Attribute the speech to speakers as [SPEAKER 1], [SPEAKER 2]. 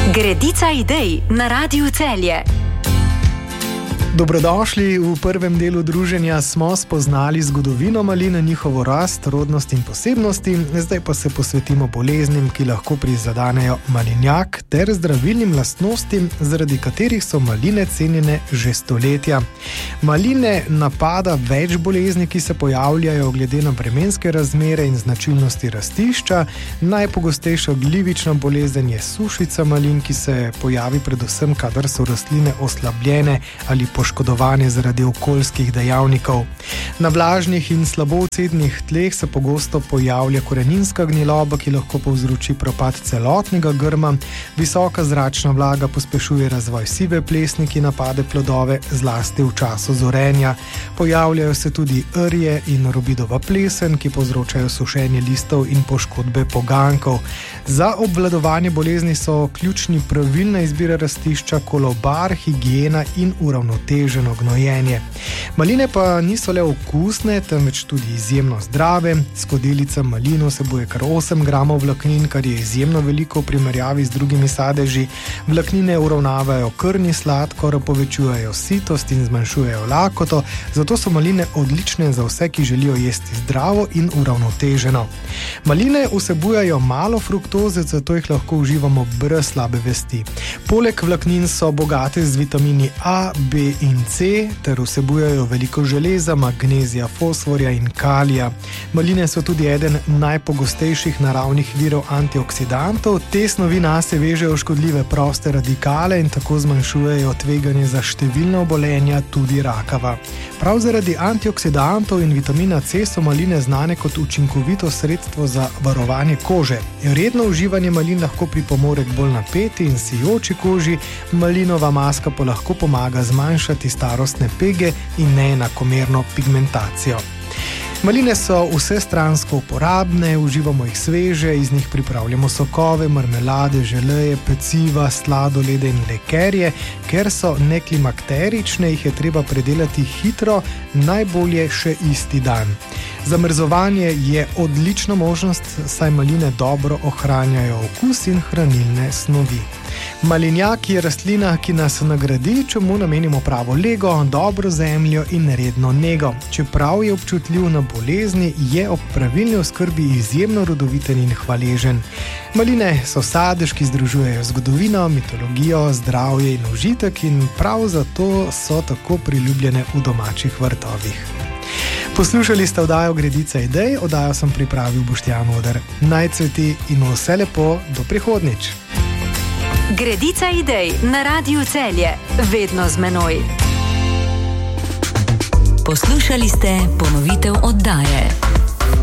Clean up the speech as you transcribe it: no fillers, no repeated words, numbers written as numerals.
[SPEAKER 1] Gredica idej na Radiu Celje.
[SPEAKER 2] Dobrodošli. V prvem delu druženja smo spoznali zgodovino maline, njihovo rast, rodnost in posebnosti. Zdaj pa se posvetimo boleznim, ki lahko prizadanejo malinjak, ter zdravilnim lastnostim, zaradi katerih so maline cenjene že stoletja. Maline napada več bolezni, ki se pojavljajo glede na vremenske razmere in značilnosti rastišča. Najpogostejša glivična bolezen je sušica malin, ki se pojavi predvsem, kadar so rastline oslabljene ali poškodovane zaradi okoljskih dejavnikov. Na vlažnih in slabocednih tleh se pogosto pojavlja koreninska gniloba, ki lahko povzroči propad celotnega grma. Visoka zračna vlaga pospešuje razvoj sive plesni, ki napade plodove zlasti v času zorenja. Pojavljajo se tudi rje in robidova plesen, ki povzročajo sušenje listov in poškodbe pogankov. Za obvladovanje bolezni so ključni pravilna izbira rastišča, kolobar, higiena in uravnoteženo gnojenje. Maline pa niso le okusne, temveč tudi izjemno zdrave. Skodelica malin vsebuje kar 8 gramov vlaknin, kar je izjemno veliko v primerjavi z drugimi sadeži. Vlaknine uravnavajo krvni sladkor, povečujejo sitost in zmanjšujejo lakoto, zato so maline odlične za vse, ki želijo jesti zdravo in uravnoteženo. Maline vsebujejo malo fruktoze, zato jih lahko uživamo brez slabe vesti. Poleg vlaknin so bogate z vitamini A, B in C, ter vsebujejo veliko železa, magnezija, fosforja in kalija. Maline so tudi eden najpogostejših naravnih virov antioksidantov. Te snovi nase vežejo škodljive proste radikale in tako zmanjšujejo tveganje za številna obolenja, tudi rakava. Prav zaradi antioksidantov in vitamina C so maline znane kot učinkovito sredstvo za varovanje kože. Redno uživanje malin lahko pripomore k bolj napeti in sijoči koži, malinova maska pa lahko pomaga zmanjšati starostne pege in neenakomerno pigmentacijo. Maline so vsestransko uporabne, uživamo jih sveže, iz njih pripravljamo sokove, marmelade, želeje, peciva, sladolede in likerje. Ker so neklimakterične, jih je treba predelati hitro, najbolje še isti dan. Zamrzovanje je odlična možnost, saj maline dobro ohranjajo okus in hranilne snovi. Malinjak je rastlina, ki nas nagradi, če mu namenimo pravo lego, dobro zemljo in redno nego. Čeprav je občutljiv na bolezni, je ob pravilni oskrbi izjemno rodoviten in hvaležen. Maline so sadež, ki združujejo zgodovino, mitologijo, zdravje in užitek, in prav zato so tako priljubljene v domačih vrtovih. Poslušali ste oddajo Gredica idej, oddajo sem pripravil Boštjan Oder. Naj cveti in vse lepo, do prihodnjič.
[SPEAKER 1] Gredica idej na Radiu Celje, vedno z menoj. Poslušali ste ponovitev oddaje.